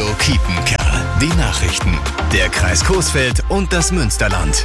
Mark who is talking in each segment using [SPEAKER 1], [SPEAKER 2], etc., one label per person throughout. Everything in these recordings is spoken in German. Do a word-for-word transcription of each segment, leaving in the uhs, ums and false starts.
[SPEAKER 1] Kiepenkerl. Die Nachrichten. Der Kreis Coesfeld und das Münsterland.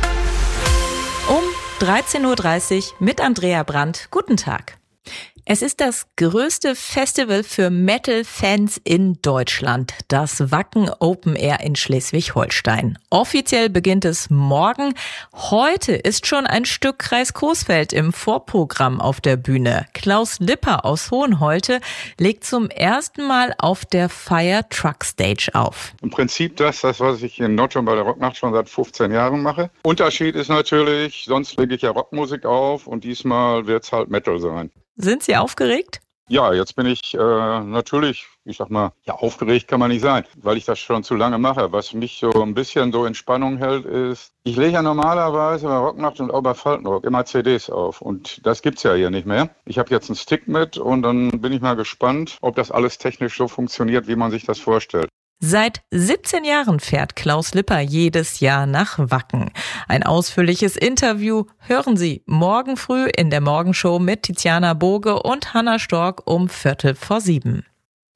[SPEAKER 2] Um dreizehn Uhr dreißig mit Andrea Brandt. Guten Tag. Es ist das größte Festival für Metal-Fans in Deutschland, das Wacken Open Air in Schleswig-Holstein. Offiziell beginnt es morgen. Heute ist schon ein Stück Kreis Coesfeld im Vorprogramm auf der Bühne. Klaus Lipper aus Hohenholte legt zum ersten Mal auf der Fire Truck Stage auf.
[SPEAKER 3] Im Prinzip das, das, was ich in Nordschon bei der Rocknacht schon seit fünfzehn Jahren mache. Unterschied ist natürlich, sonst lege ich ja Rockmusik auf und diesmal wird es halt Metal sein.
[SPEAKER 2] Sind Sie aufgeregt?
[SPEAKER 3] Ja, jetzt bin ich äh, natürlich, ich sag mal, ja, aufgeregt kann man nicht sein, weil ich das schon zu lange mache. Was mich so ein bisschen so in Spannung hält, ist, ich lege ja normalerweise bei Rocknacht und auch bei Faltenrock immer C Ds auf und das gibt's ja hier nicht mehr. Ich habe jetzt einen Stick mit und dann bin ich mal gespannt, ob das alles technisch so funktioniert, wie man sich das vorstellt.
[SPEAKER 2] Seit siebzehn Jahren fährt Klaus Lipper jedes Jahr nach Wacken. Ein ausführliches Interview hören Sie morgen früh in der Morgenshow mit Tiziana Boge und Hanna Stork um Viertel vor sieben.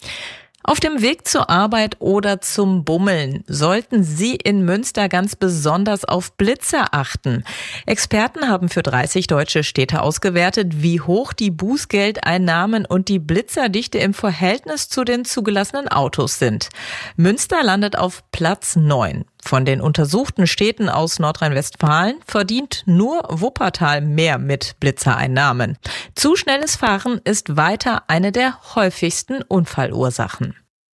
[SPEAKER 2] Auf dem Weg zur Arbeit oder zum Bummeln sollten Sie in Münster ganz besonders auf Blitzer achten. Experten haben für dreißig deutsche Städte ausgewertet, wie hoch die Bußgeldeinnahmen und die Blitzerdichte im Verhältnis zu den zugelassenen Autos sind. Münster landet auf Platz neun. Von den untersuchten Städten aus Nordrhein-Westfalen verdient nur Wuppertal mehr mit Blitzereinnahmen. Zu schnelles Fahren ist weiter eine der häufigsten Unfallursachen.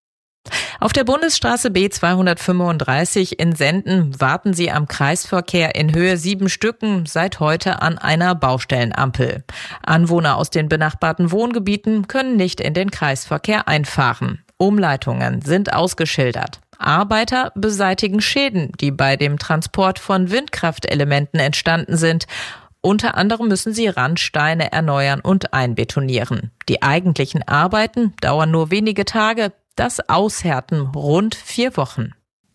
[SPEAKER 2] Auf der Bundesstraße B zweihundertfünfunddreißig in Senden warten Sie am Kreisverkehr in Höhe sieben Stücken seit heute an einer Baustellenampel. Anwohner aus den benachbarten Wohngebieten können nicht in den Kreisverkehr einfahren. Umleitungen sind ausgeschildert. Arbeiter beseitigen Schäden, die bei dem Transport von Windkraftelementen entstanden sind. Unter anderem müssen sie Randsteine erneuern und einbetonieren. Die eigentlichen Arbeiten dauern nur wenige Tage, das Aushärten rund vier Wochen.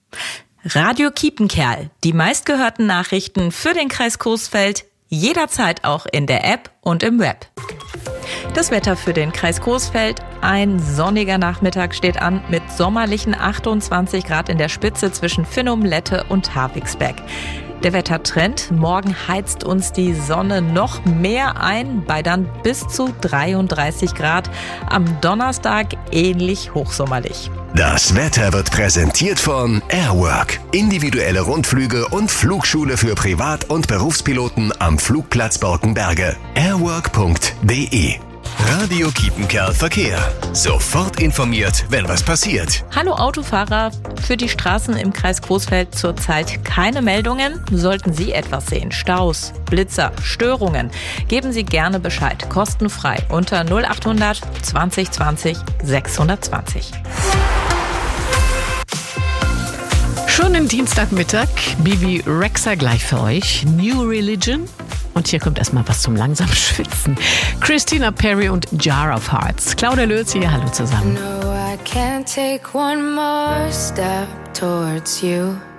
[SPEAKER 2] Radio Kiepenkerl, die meistgehörten Nachrichten für den Kreis Coesfeld, jederzeit auch in der App und im Web. Das Wetter für den Kreis Coesfeld: ein sonniger Nachmittag steht an mit sommerlichen achtundzwanzig Grad in der Spitze zwischen Finnum, Lette und Havigsbeck. Der Wettertrend: morgen heizt uns die Sonne noch mehr ein, bei dann bis zu dreiunddreißig Grad. Am Donnerstag ähnlich hochsommerlich.
[SPEAKER 1] Das Wetter wird präsentiert von Airwork. Individuelle Rundflüge und Flugschule für Privat- und Berufspiloten am Flugplatz Borkenberge. airwork punkt de. Radio Kiepenkerl Verkehr. Sofort informiert, wenn was passiert.
[SPEAKER 2] Hallo Autofahrer, für die Straßen im Kreis Coesfeld zurzeit keine Meldungen. Sollten Sie etwas sehen, Staus, Blitzer, Störungen, geben Sie gerne Bescheid, kostenfrei unter null achthundert zwanzig zwanzig sechshundertzwanzig.
[SPEAKER 4] Schon am Dienstagmittag, Bibi Rexha gleich für euch, New Religion. Und hier kommt erstmal was zum langsamen Schwitzen. Christina Perri und Jar of Hearts. Claudia Lötz hier, hallo zusammen.
[SPEAKER 5] No, I can't take one more step towards you.